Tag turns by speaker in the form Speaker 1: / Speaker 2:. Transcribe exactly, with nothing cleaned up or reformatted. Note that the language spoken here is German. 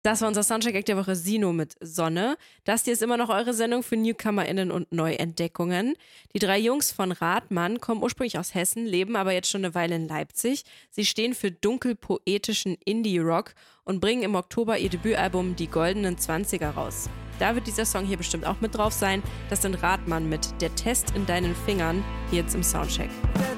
Speaker 1: Das war unser Soundcheck-Act der Woche, Sino mit Sonne. Das hier ist immer noch eure Sendung für NewcomerInnen und Neuentdeckungen. Die drei Jungs von Rathmann kommen ursprünglich aus Hessen, leben aber jetzt schon eine Weile in Leipzig. Sie stehen für dunkelpoetischen Indie-Rock und bringen im Oktober ihr Debütalbum Die Goldenen Zwanziger raus. Da wird dieser Song hier bestimmt auch mit drauf sein. Das sind Rathmann mit Der Test in deinen Fingern, hier jetzt im Soundcheck.